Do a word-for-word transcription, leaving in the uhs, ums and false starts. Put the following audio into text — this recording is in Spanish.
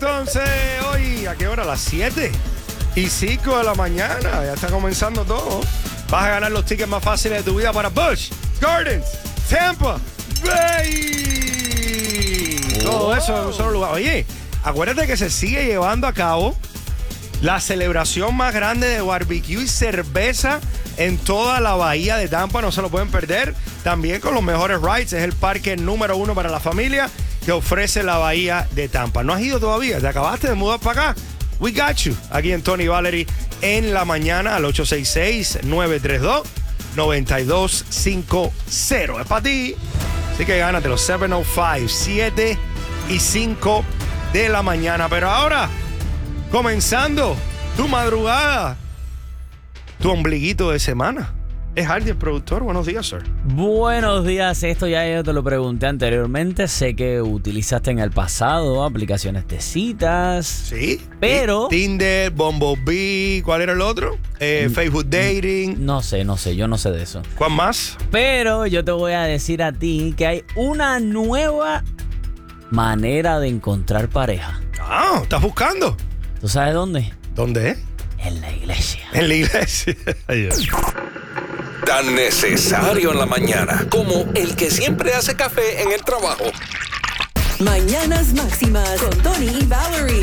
entonces, hoy, ¿a qué hora? A las siete y cinco de la mañana. Ya está comenzando todo. Vas a ganar los tickets más fáciles de tu vida para Busch Gardens, Tampa Bay. Todo Wow. eso en un solo lugar. Oye, acuérdate que se sigue llevando a cabo la celebración más grande de barbecue y cerveza en toda la bahía de Tampa. No se lo pueden perder. También con los mejores rides. Es el parque número uno para la familia que ofrece la bahía de Tampa. ¿No has ido todavía? ¿Te acabaste de mudar para acá? We got you. Aquí en Tony Valerie en la mañana al ocho seis seis, nueve tres dos, nueve dos cinco cero. Es para ti. Así que gánate los siete cero cinco, siete y cinco de la mañana. Pero ahora, comenzando tu madrugada, tu ombliguito de semana. Es Hardy, el productor. Buenos días, sir. Buenos días, esto ya yo te lo pregunté anteriormente. Sé que utilizaste en el pasado aplicaciones de citas. Sí. Pero- Tinder, Bumblebee, ¿cuál era el otro? Eh, Facebook Dating. No sé, no sé, yo no sé de eso. ¿Cuál más? Pero yo te voy a decir a ti que hay una nueva manera de encontrar pareja. Ah, ¿estás buscando? ¿Tú sabes dónde? ¿Dónde es? En la iglesia. En la iglesia. Ay, Dios. Tan necesario en la mañana como el que siempre hace café en el trabajo. Mañanas Máximas con Tony y Valerie.